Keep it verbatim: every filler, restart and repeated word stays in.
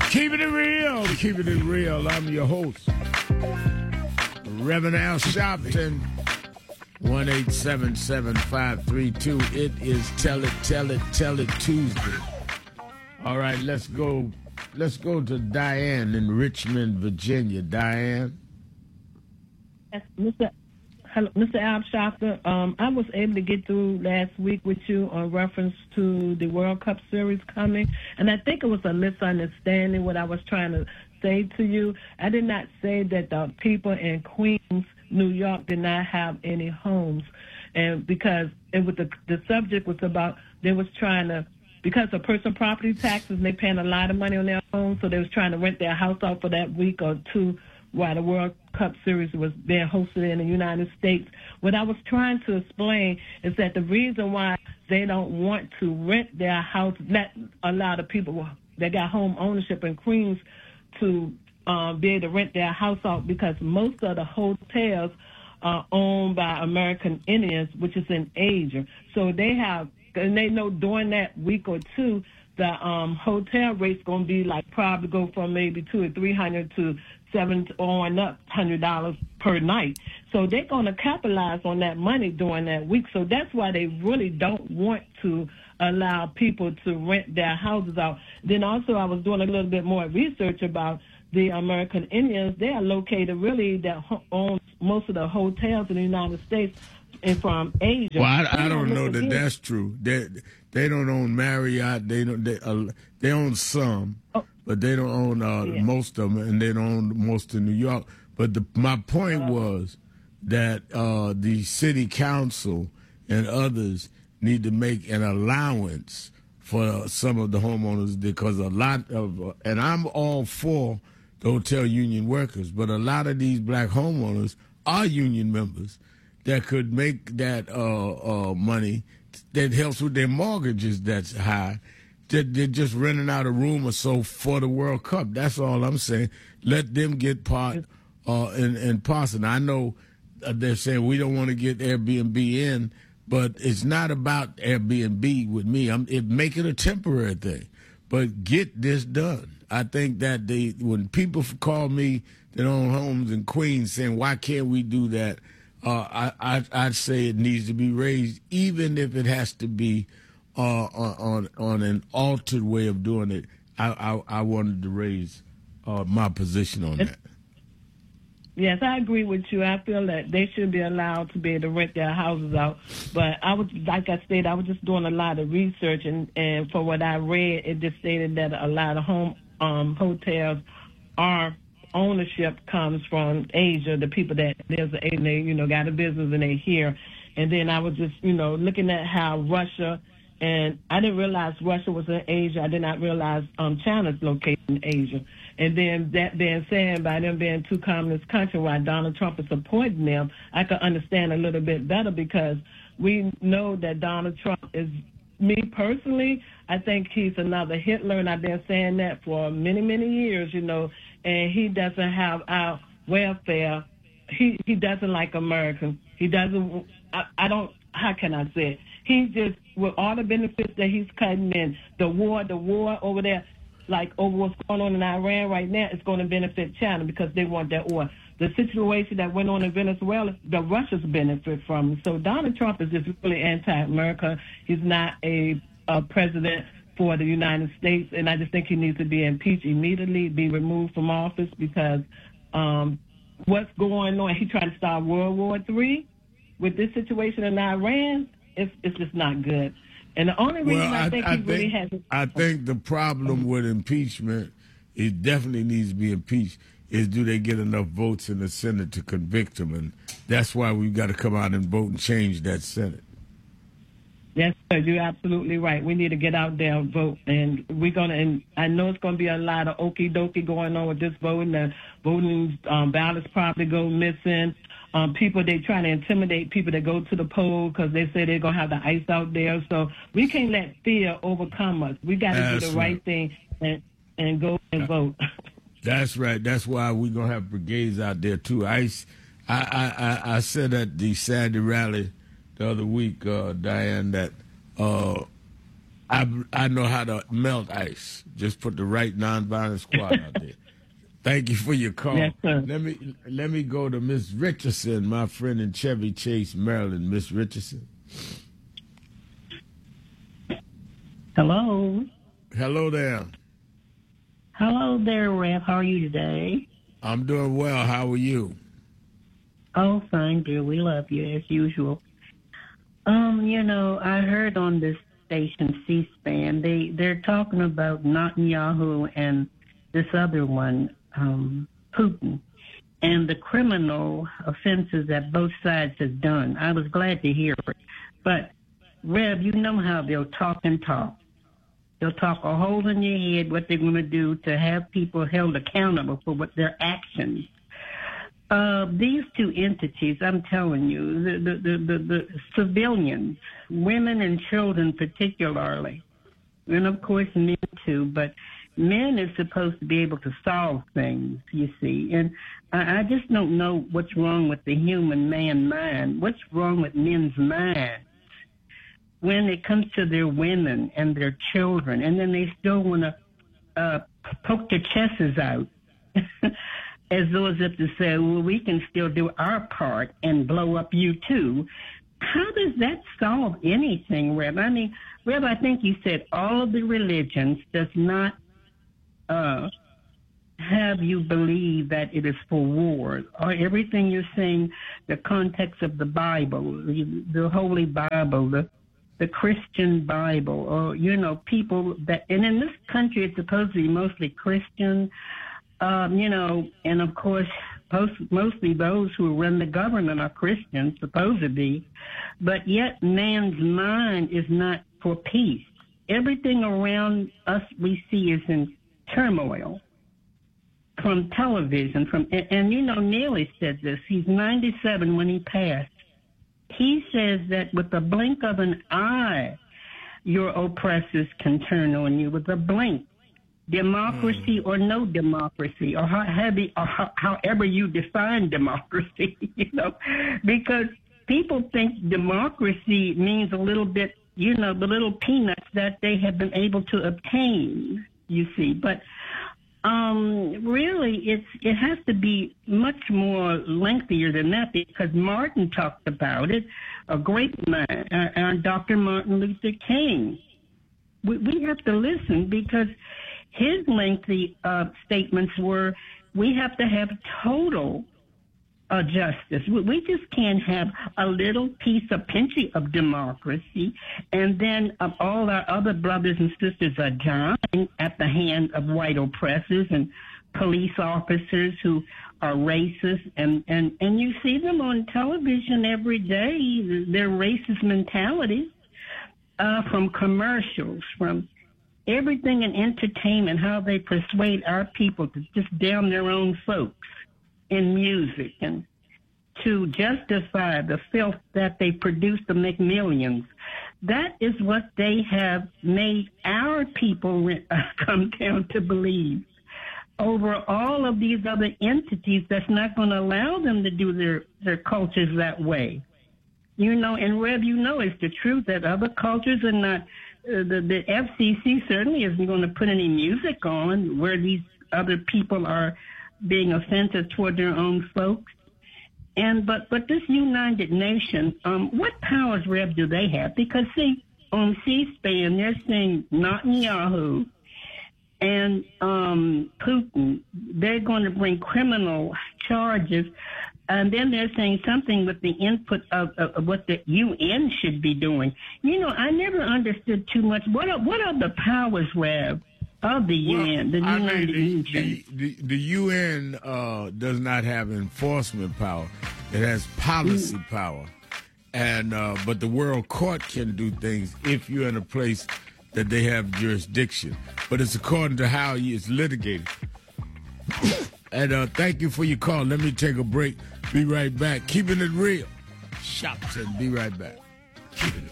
Keeping it real, keeping it real. I'm your host, Reverend Al Sharpton. one eight seven seven five three two. It is Tell It, Tell It, Tell It Tuesday. All right, let's go. Let's go to Diane in Richmond, Virginia. Diane. Yes, Mister Hello, Mister Al Sharpton. Um, I was able to get through last week with you on reference to the World Cup series coming, and I think it was a misunderstanding what I was trying to say to you. I did not say that the people in Queens, New York, did not have any homes, and because it was the the subject was about they was trying to because of personal property taxes and they paying a lot of money on their homes, so they was trying to rent their house out for that week or two while the World Cup Series was being hosted in the United States. What I was trying to explain is that the reason why they don't want to rent their house, not allow the people that got home ownership in Queens to um, be able to rent their house out, because most of the hotels are owned by American Indians, which is in Asia. So they have, and they know during that week or two, the um, hotel rate's going to be like probably go from maybe two or three hundred to seven on up hundred dollars per night. So they're going to capitalize on that money during that week. So that's why they really don't want to allow people to rent their houses out. Then also I was doing a little bit more research about the American Indians. They are located really that own most of the hotels in the United States and from Asia. Well, I, I don't know that that's true. They they don't own Marriott. They don't. They uh, they own some, oh. but they don't own uh, yeah. most of them, and they don't own most of New York. But the, my point uh, was that uh, the city council and others need to make an allowance for some of the homeowners, because a lot of uh, and I'm all for the hotel union workers, but a lot of these black homeowners are union members that could make that uh, uh, money that helps with their mortgages that's high. They're, they're just renting out a room or so for the World Cup. That's all I'm saying. Let them get part uh, in, in parcel. I know they're saying we don't want to get Airbnb in, but it's not about Airbnb with me. I'm it, make it a temporary thing, but get this done. I think that they when people call me that own homes in Queens saying, why can't we do that? Uh, I, I, I'd say it needs to be raised, even if it has to be uh, on on an altered way of doing it. I, I, I wanted to raise uh, my position on that. Yes, I agree with you. I feel that they should be allowed to be able to rent their houses out. But I was, like I said, I was just doing a lot of research, and, and for what I read, it just stated that a lot of home um, hotels are ownership comes from Asia, the people that there's a, they, you know, got a business and they're here. And then I was just, you know, looking at how Russia, and I didn't realize Russia was in Asia. I did not realize um, China's located in Asia. And then that being said, by them being two communist countries, why Donald Trump is supporting them, I could understand a little bit better, because we know that Donald Trump is, me personally, I think he's another Hitler, and I've been saying that for many, many years, you know, and he doesn't have our welfare. He he doesn't like Americans. He doesn't, I, I don't, how can I say it? He just, with all the benefits that he's cutting in, the war, the war over there, like over what's going on in Iran right now, it's going to benefit China because they want that oil. The situation that went on in Venezuela, the Russians benefit from it. So Donald Trump is just really anti-America. He's not a, a president for the United States, and I just think he needs to be impeached immediately, be removed from office, because um, what's going on, he tried to start World War Three with this situation in Iran. It's, it's just not good. And the only reason well, I, I think I he think, really has... I think the problem with impeachment, it definitely needs to be impeached, is do they get enough votes in the Senate to convict him? And that's why we've got to come out and vote and change that Senate. Yes, sir, you're absolutely right. We need to get out there and vote. And we're going to, and I know it's going to be a lot of okie dokie going on with this voting. The voting um, ballots probably go missing. Um, people, they trying to intimidate people that go to the poll because they say they're going to have the ice out there. So we can't let fear overcome us. We got to do the right thing and, and go and vote. That's right. That's why we're going to have brigades out there, too. I, I, I, I said at the Saturday rally the other week, uh, Diane, that uh, I I know how to melt ice. Just put the right nonviolent squad out there. Thank you for your call. Yes, sir. Let me let me go to Miss Richardson, my friend in Chevy Chase, Maryland. Miss Richardson. Hello. Hello there. Hello there, Rev. How are you today? I'm doing well. How are you? Oh, fine, dear. We love you as usual. Um, you know, I heard on this station, C-SPAN, they they're talking about Netanyahu and this other one, um, Putin, and the criminal offenses that both sides have done. I was glad to hear it. But, Rev, you know how they'll talk and talk. They'll talk a hole in your head what they're going to do to have people held accountable for what their actions. Uh, these two entities, I'm telling you, the, the, the, the, the civilians, women and children particularly, and of course men too, but men are supposed to be able to solve things, you see. And I, I just don't know what's wrong with the human man mind. What's wrong with men's minds when it comes to their women and their children, and then they still want to uh, poke their chests out as though as if to say, well, we can still do our part and blow up you too. How does that solve anything, Reb? I mean, Reb, I think you said all of the religions does not uh, have you believe that it is for war, or everything you're saying, the context of the Bible, the, the Holy Bible, the the Christian Bible, or, you know, people that, and in this country it's supposed to be mostly Christian, um, you know, and of course, most, mostly those who run the government are Christians, supposed to be, but yet man's mind is not for peace. Everything around us we see is in turmoil. From television, from, and, and you know, Neely said this, he's ninety-seven when he passed. He says that with the blink of an eye, your oppressors can turn on you with a blink. Democracy mm. or no democracy, or how heavy, or how, however you define democracy, you know, because people think democracy means a little bit, you know, the little peanuts that they have been able to obtain, you see. But Um, really, it's it has to be much more lengthier than that, because Martin talked about it, a great man, uh, uh, Doctor Martin Luther King. We, we have to listen, because his lengthy uh, statements were, we have to have total uh, justice. We, we just can't have a little piece of pinchy of democracy, and then uh, all our other brothers and sisters are dying at the hand of white oppressors and police officers who are racist, and, and, and you see them on television every day, their racist mentalities, uh, from commercials, from everything in entertainment, how they persuade our people to just damn their own folks in music, and to justify the filth that they produce to make millions. That is what they have made our people come down to believe over all of these other entities that's not going to allow them to do their, their cultures that way. You know, and Rev, you know it's the truth that other cultures are not, uh, the, the F C C certainly isn't going to put any music on where these other people are being offensive toward their own folks. And but but this United Nations, um, what powers, Reb, do they have? Because, see, on C-SPAN, they're saying Netanyahu and um, Putin, they're going to bring criminal charges, and then they're saying something with the input of, of, of what the U N should be doing. You know, I never understood too much. What are, what are the powers, Reb, of the well, U N, the I United mean, the, Nations? the, the, the U N uh, does not have enforcement power. It has policy mm. power. And uh, but the World Court can do things if you're in a place that they have jurisdiction. But it's according to how it's litigated. And uh, thank you for your call. Let me take a break. Be right back. Keeping it real. Shops and be right back. Keeping it